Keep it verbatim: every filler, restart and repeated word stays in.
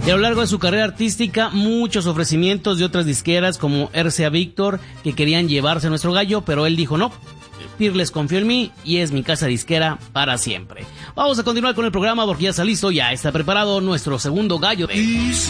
Y a lo largo de su carrera artística, muchos ofrecimientos de otras disqueras como R C A Víctor, que querían llevarse nuestro gallo, pero él dijo no. Peerless confió en mí y es mi casa disquera para siempre. Vamos a continuar con el programa porque ya está listo, ya está preparado nuestro segundo gallo de...